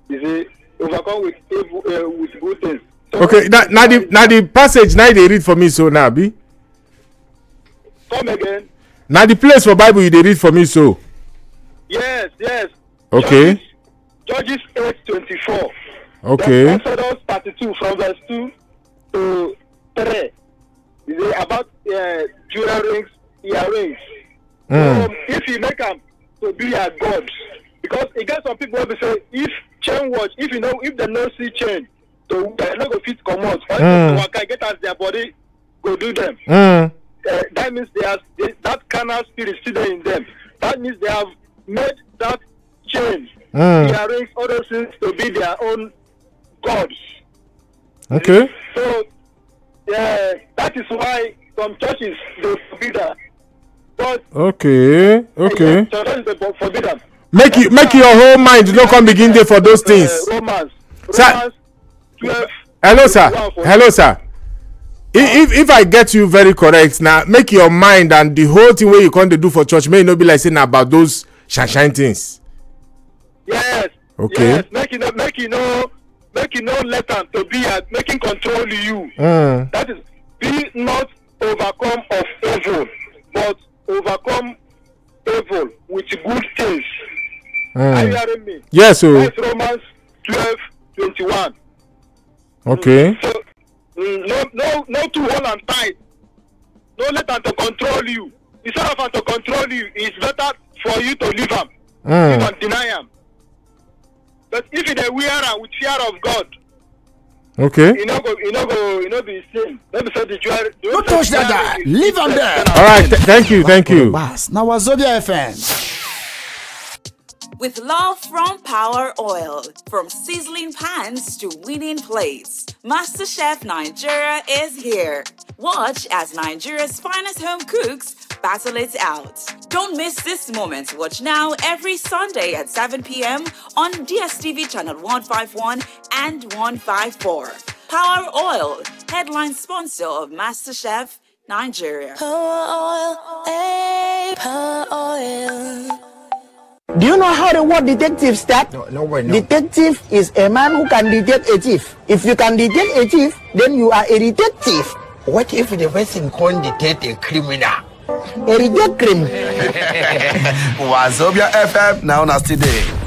You see, overcome with evil, with good things. So okay, now the passage now they read for me so now, be. Come again. Now the place for Bible you they read for me so. Yes. Okay. Judges 8:24. Okay. Exodus 32 from verse 2 to 3. Is it about jewelry rings, earrings? So if you make them to be a god, because it gets some people will say if chain watch, if they no see chain, so they not go fit come out. Or if they get as their body go do them. That means that carnal spirit still there in them. That means they have made that chain, earrings, all those things to be their own gods. Okay. So that is why some churches they forbid that. But okay. churches they forbid them. Make your whole mind no come begin there for those things. Romans 12. Hello, sir. If I get you very correct now, make your mind and the whole thing where you come to do for church may not be like saying about those shine things. Yes. Okay. Yes. Make you know let them to be at making control you. That is, be not overcome of evil, but overcome evil with good things. Are you hearing me? Yes, sir. That's Romans 12:21. Okay. So no to hold and tight. No let them to control you. Instead of them to control you, it's better for you to leave them. You don't deny them. But if they wear am with fear of God, okay. You know be sin. Let me say the jewelry. Don't touch that guy. Leave him there. All right. Thank you. Now Wazobia FM. With love from Power Oil, from sizzling pans to winning plates, MasterChef Nigeria is here. Watch as Nigeria's finest home cooks battle it out. Don't miss this moment. Watch now every Sunday at 7 p.m. on DSTV channel 151 and 154. Power Oil, headline sponsor of MasterChef Nigeria. Power oil, hey, power oil. Do you know how the word detective starts? No. Detective is a man who can detect a thief. If you can detect a thief, then you are a detective. What if the person can't detect a criminal? A detective. Wazobia FM now today.